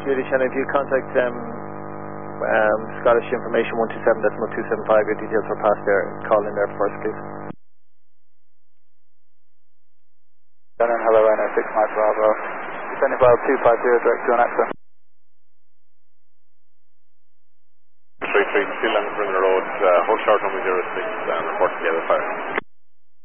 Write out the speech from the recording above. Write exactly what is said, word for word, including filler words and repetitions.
Judy Shannon, if you contact um, um, Scottish Information one two seven two seven five, your details are passed there. Call in there first, please. Shannon, hello, N O six Mike Bravo. Descending file two five zero, direct to an actor. three three, still on the perimeter road, uh, hold short number zero six and report to the other fire.